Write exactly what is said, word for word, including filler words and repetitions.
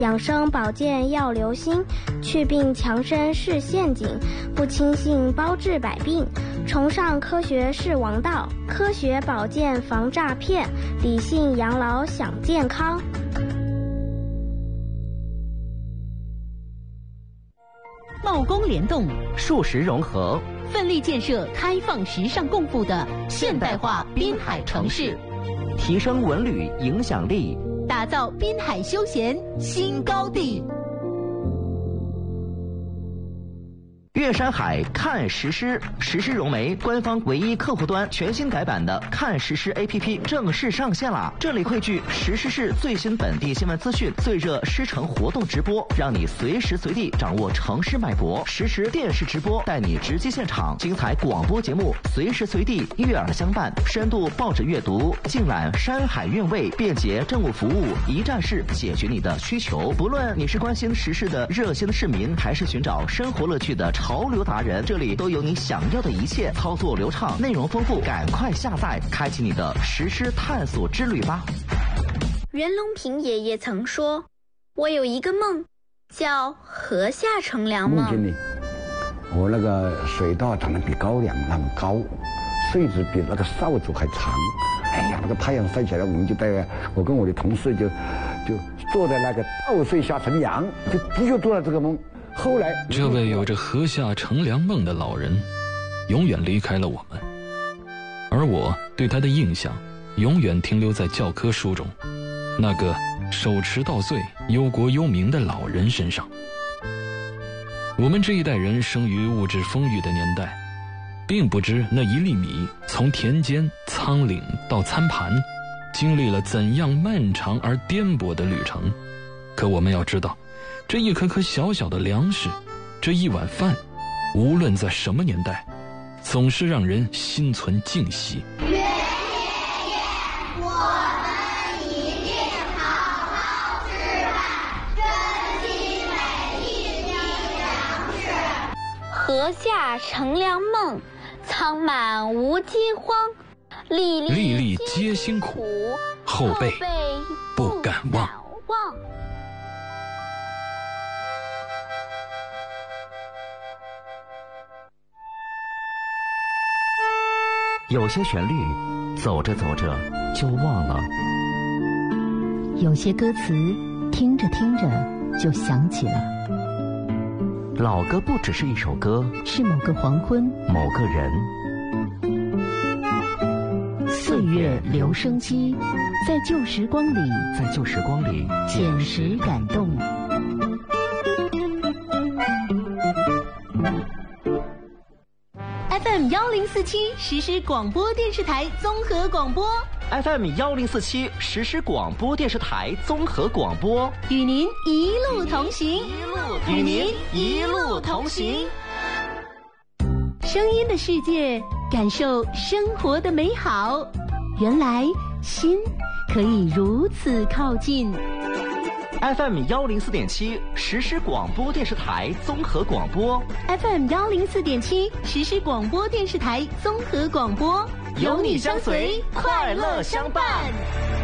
养生保健要留心，去病强身是陷阱，不轻信包治百病，崇尚科学是王道，科学保健防诈骗，理性养老享健康。 贸工联动， 数实融合， 奋力建设开放时尚共富的现代化滨海城市， 提升文旅影响力， 打造滨海休闲新高地。 粤山海看实施，实施融媒官方唯一客户端全新改版的看实施 A P P 正式上线啦！这里汇聚实施市最新本地新闻资讯、最热狮城活动直播，让你随时随地掌握城市脉搏；实时电视直播带你直击现场，精彩广播节目随时随地悦耳相伴，深度报纸阅读，尽览山海韵味，便捷政务服务，一站式解决你的需求。不论你是关心时事的热心市民，还是寻找生活乐趣的潮流达人，这里都有你想要的一切，操作流畅，内容丰富，赶快下载，开启你的实施探索之旅吧。 袁隆平爷爷曾说，我有一个梦，叫河下乘凉梦。 梦见你，我那个水稻长得比高粱那么高，穗子比那个扫帚还长。哎呀，那个太阳晒起来，我们就带我跟我的同事就就坐在那个稻穗下乘凉，就的确做了这个梦。后来， 这位有着河下乘凉梦的老人，永远离开了我们，而我对他的印象，永远停留在教科书中，那个手持稻穗、忧国忧民的老人身上。我们这一代人生于物质丰裕的年代，并不知那一粒米从田间、仓廪到餐盘，经历了怎样漫长而颠簸的旅程。可我们要知道，这一颗颗小小的粮食，这一碗饭，无论在什么年代，总是让人心存敬惜。 月爷爷，我们一定好好吃饭，珍惜每一粒粮食。 河下乘凉梦，仓满无饥荒，粒粒粒粒皆辛苦，后辈不敢忘。 有些旋律走着走着就忘了， 有些歌词听着听着就想起了。 老歌不只是一首歌， 是某个黄昏， 某个人。 岁月留声机，在旧时光里， 在旧时光里捡拾感动。F M 幺零四七实时广播电视台综合广播 F M 幺零四七实时广播电视台综合广播， 与您一路同行， 与您一路同行。 声音的世界，感受生活的美好。原来心可以如此靠近。 F M 幺零四点七实时广播电视台综合广播 ，F M 幺零四点七实时广播电视台综合广播， 有你相随，快乐相伴。